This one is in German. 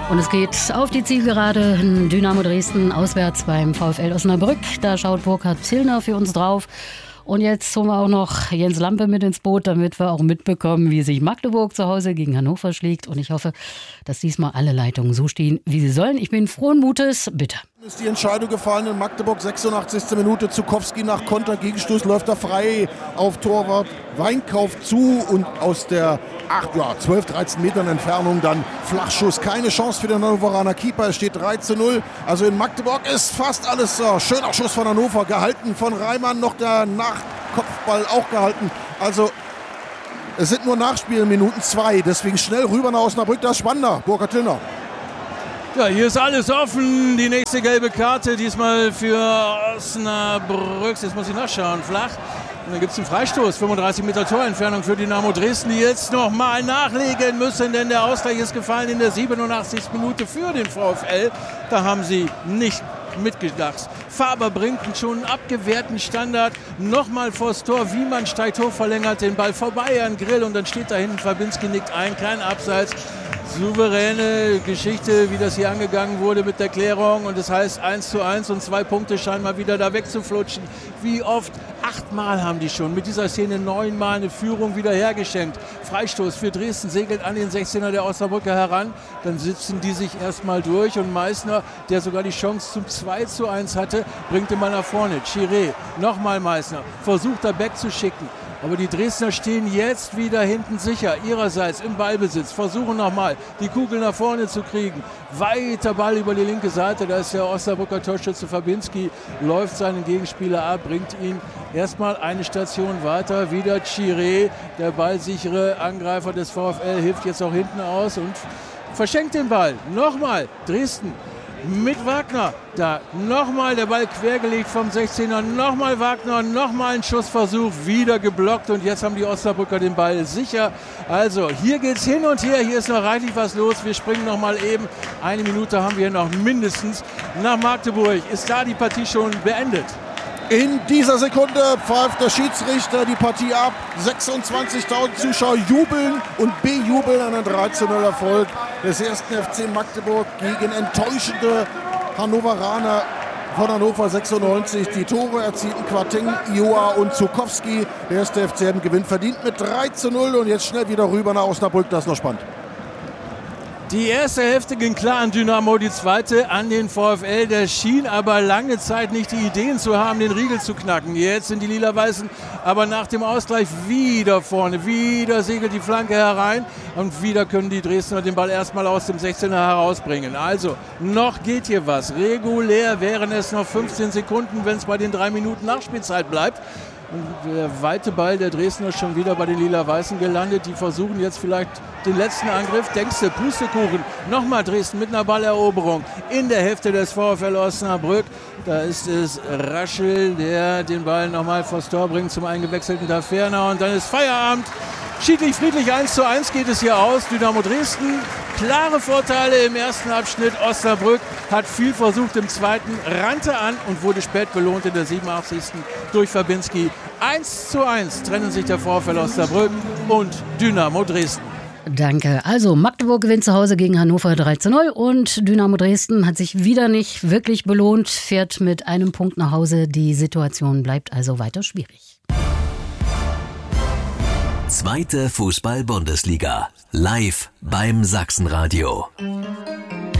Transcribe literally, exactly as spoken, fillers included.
Und es geht auf die Zielgerade. Dynamo Dresden auswärts beim VfL Osnabrück. Da schaut Burkhard Zillner für uns drauf. Und jetzt holen wir auch noch Jens Lampe mit ins Boot, damit wir auch mitbekommen, wie sich Magdeburg zu Hause gegen Hannover schlägt. Und ich hoffe, dass diesmal alle Leitungen so stehen, wie sie sollen. Ich bin frohen Mutes. Bitte. Ist die Entscheidung gefallen in Magdeburg, sechsundachtzigste Minute. Zukowski nach Konter, Gegenstoß, läuft er frei auf Torwart Weinkauf zu und aus der acht, ja, zwölf, dreizehn Metern Entfernung dann Flachschuss. Keine Chance für den Hannoveraner Keeper, es steht drei zu null. Also in Magdeburg ist fast alles so. Schöner Schuss von Hannover, gehalten von Reimann, noch der Nachkopfball auch gehalten. Also es sind nur Nachspielminuten zwei, deswegen schnell rüber nach Osnabrück, das ist spannender. Burkhard Zillner. Ja, hier ist alles offen. Die nächste gelbe Karte, diesmal für Osnabrück. Jetzt muss ich nachschauen. Flach. Und dann gibt es einen Freistoß. fünfunddreißig Meter Torentfernung für Dynamo Dresden, die jetzt noch mal nachlegen müssen, denn der Ausgleich ist gefallen in der siebenundachtzigsten Minute für den VfL. Da haben sie nicht mitgedacht. Faber bringt schon einen abgewehrten Standard nochmal vors Tor. Wiemann steigt hoch, verlängert den Ball vorbei an Grill und dann steht da hinten Fabinski, nickt ein, kein Abseits. Souveräne Geschichte, wie das hier angegangen wurde mit der Klärung. Und das heißt eins zu eins und zwei Punkte scheinen mal wieder da wegzuflutschen. Wie oft? Achtmal haben die schon mit dieser Szene neunmal eine Führung wieder hergeschenkt. Freistoß für Dresden, segelt an den sechzehner der Osnabrücker heran. Dann sitzen die sich erstmal durch und Meissner, der sogar die Chance zum zwei zu eins hatte, bringt ihn mal nach vorne. Chiré, nochmal Meissner, versucht da wegzuschicken. Aber die Dresdner stehen jetzt wieder hinten sicher, ihrerseits im Ballbesitz, versuchen nochmal die Kugel nach vorne zu kriegen. Weiter Ball über die linke Seite, da ist der Osnabrücker Torschütze Fabinski, läuft seinen Gegenspieler ab, bringt ihn erstmal eine Station weiter. Wieder Chiré, der ballsichere Angreifer des VfL, hilft jetzt auch hinten aus und verschenkt den Ball. Nochmal Dresden. Mit Wagner, da nochmal der Ball quergelegt vom sechzehner, nochmal Wagner, nochmal ein Schussversuch, wieder geblockt und jetzt haben die Osnabrücker den Ball sicher. Also hier geht's hin und her, hier ist noch reichlich was los, wir springen nochmal eben, eine Minute haben wir noch mindestens nach Magdeburg. Ist da die Partie schon beendet? In dieser Sekunde pfeift der Schiedsrichter die Partie ab. sechsundzwanzigtausend Zuschauer jubeln und bejubeln einen drei zu null Erfolg des ersten F C Magdeburg gegen enttäuschende Hannoveraner von Hannover sechsundneunzig. Die Tore erzielten Quating, Ioa und Zukowski. Der erste F C M gewinnt verdient mit drei zu null und jetzt schnell wieder rüber nach Osnabrück. Das ist noch spannend. Die erste Hälfte ging klar an Dynamo, die zweite an den VfL. Der schien aber lange Zeit nicht die Ideen zu haben, den Riegel zu knacken. Jetzt sind die Lila-Weißen aber nach dem Ausgleich wieder vorne. Wieder segelt die Flanke herein und wieder können die Dresdner den Ball erstmal aus dem sechzehner herausbringen. Also noch geht hier was. Regulär wären es noch fünfzehn Sekunden, wenn es bei den drei Minuten Nachspielzeit bleibt. Und der weite Ball der Dresdner ist schon wieder bei den Lila-Weißen gelandet. Die versuchen jetzt vielleicht den letzten Angriff. Denkst du, Pustekuchen. Nochmal Dresden mit einer Balleroberung in der Hälfte des VfL Osnabrück. Da ist es Raschel, der den Ball nochmal vors Tor bringt zum eingewechselten Daferner. Und dann ist Feierabend. Schiedlich friedlich eins zu eins geht es hier aus. Dynamo Dresden, klare Vorteile im ersten Abschnitt. Osnabrück hat viel versucht im zweiten, rannte an und wurde spät belohnt in der siebenundachtzigsten durch Fabinski. eins zu eins trennen sich der VfL Osnabrück und Dynamo Dresden. Danke. Also Magdeburg gewinnt zu Hause gegen Hannover drei zu null und Dynamo Dresden hat sich wieder nicht wirklich belohnt, fährt mit einem Punkt nach Hause. Die Situation bleibt also weiter schwierig. Zweite Fußball-Bundesliga. Live beim Sachsenradio.